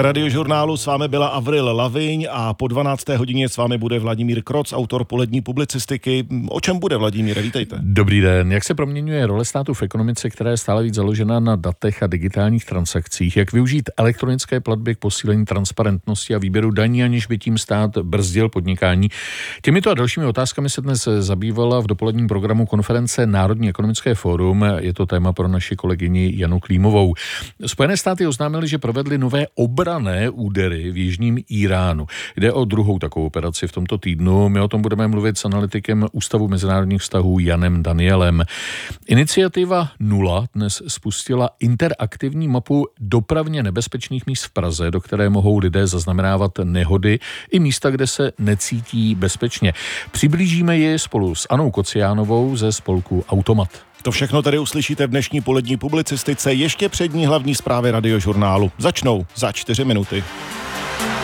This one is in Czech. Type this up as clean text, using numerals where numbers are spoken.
Radiožurnálu s vámi byla Avril Laviň a po 12. hodině s vámi bude Vladimír Kroc, autor polední publicistiky. O čem bude, Vladimíre? Vítejte. Dobrý den. Jak se proměňuje role státu v ekonomice, která je stále víc založena na datech a digitálních transakcích? Jak využít elektronické platby k posílení transparentnosti a výběru daní, aniž by tím stát brzdil podnikání? Těmito a dalšími otázkami se dnes zabývala v dopoledním programu konference Národní ekonomické fórum. Je to téma pro naši kolegyni Janu Klímovou. Spojené státy oznámily, že provedly nové obrané údery v jižním Íránu. Jde o druhou takovou operaci v tomto týdnu. My o tom budeme mluvit s analytikem Ústavu mezinárodních vztahů Janem Danielem. Iniciativa 0 dnes spustila interaktivní mapu dopravně nebezpečných míst v Praze, do které mohou lidé zaznamenávat nehody i místa, kde se necítí bezpečně. Přiblížíme ji spolu s Anou Kociánovou ze spolku Automat. To všechno tady uslyšíte v dnešní polední publicistice, ještě před ní hlavní zprávy Radiožurnálu. Začnou za 4 minuty.